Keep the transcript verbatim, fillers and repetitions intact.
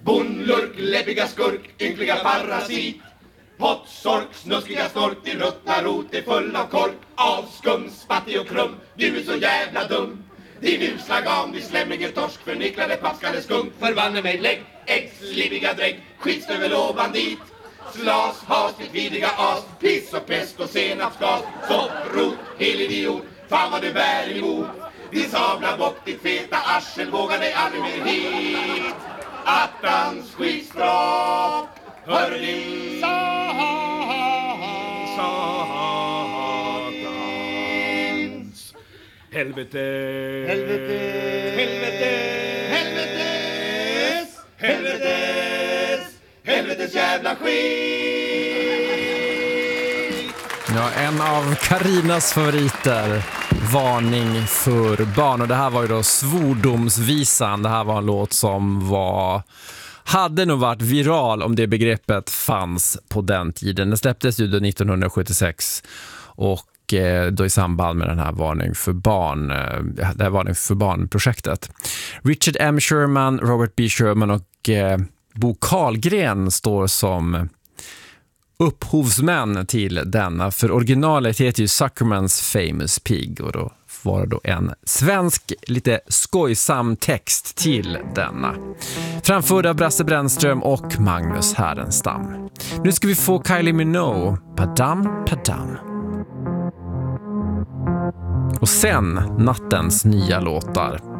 Bondlurk, läbbiga skurk, ynkliga parasit. Pottsork, snuskiga stork, din ruttna rot är full av kork. Avskum, spattig och krum, du är så jävla dum. Din usla gam, din slämmige torsk, förnicklade paskade skunk. Förbanne mig, lägg, ägg, slibbiga drägg, skitstövel och bandit. Slas, has, ditt vidriga as, piss och pest och senapsgas. Sopprot, hel idiot, fan vad du bär emot. Din sabla bock, ditt feta arsel, vågar dig aldrig mer hit. Attans skitstropp, hör din satans. Helvete, helvete, helvete, helvetes, helvetes, helvetes jävla skit. Ja, en av Karinas favoriter, Varning för barn. Och det här var ju då Svordomsvisan. Det här var en låt som var hade nog varit viral om det begreppet fanns på den tiden. Den släpptes ju då nittonhundrasjuttiosex och eh, då i samband med den här Varning för barn, eh, det här Varning för barn-projektet. Richard M. Sherman, Robert B. Sherman och eh, Bo Karlgren står som upphovsmän till denna. För originalet heter ju Zuckermans Famous Pig och då var det då en svensk, lite skojsam text till denna. Framförd av Brasse Brännström och Magnus Härenstam. Nu ska vi få Kylie Minogue, Padam Padam. Och sen nattens nya låtar.